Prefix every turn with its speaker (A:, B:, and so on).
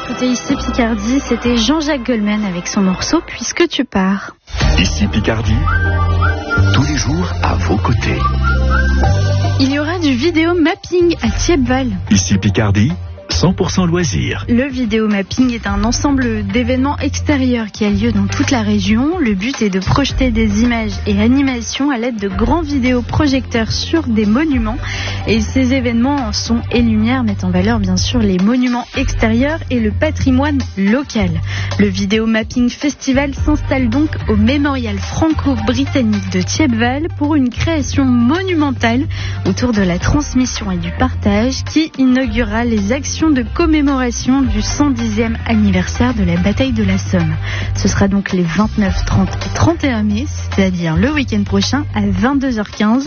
A: écouter ici Picardie, c'était Jean-Jacques Goldman avec son morceau Puisque tu pars.
B: Ici Picardie, tous les jours à vos côtés.
A: Il y aura du vidéo mapping à Thiepval.
B: Ici Picardie, 100% loisirs.
A: Le vidéo mapping est un ensemble d'événements extérieurs qui a lieu dans toute la région. Le but est de projeter des images et animations à l'aide de grands vidéoprojecteurs sur des monuments. Et ces événements en son et lumière mettent en valeur bien sûr les monuments extérieurs et le patrimoine local. Le vidéo mapping festival s'installe donc au mémorial franco-britannique de Thiepval pour une création monumentale autour de la transmission et du partage qui inaugurera les actions de commémoration du 110e anniversaire de la bataille de la Somme. Ce sera donc les 29, 30 et 31 mai, c'est-à-dire le week-end prochain à 22h15.